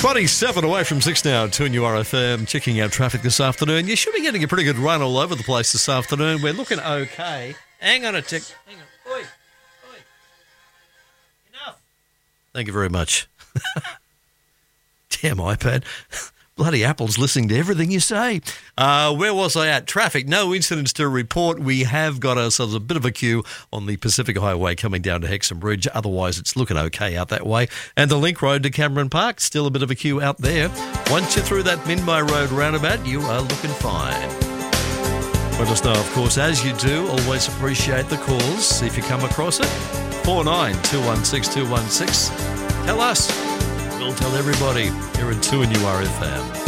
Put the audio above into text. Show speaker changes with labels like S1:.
S1: 27 away from 6 now, 2 New RFM, checking out traffic this afternoon. You should be getting a pretty good run all over the place this afternoon. We're looking okay. Hang on a tick. Hang on. Oi. Enough. Thank you very much. Damn iPad. Bloody Apple's listening to everything you say. Where was I at? Traffic. No incidents to report. We have got ourselves a bit of a queue on the Pacific Highway coming down to Hexham Bridge. Otherwise, it's looking okay out that way. And the Link Road to Cameron Park, still a bit of a queue out there. Once you're through that Minby Road roundabout, you are looking fine. Let us know, of course, as you do. Always appreciate the calls if you come across it. 49216216. Tell us. We'll tell everybody here in 2 New RFM.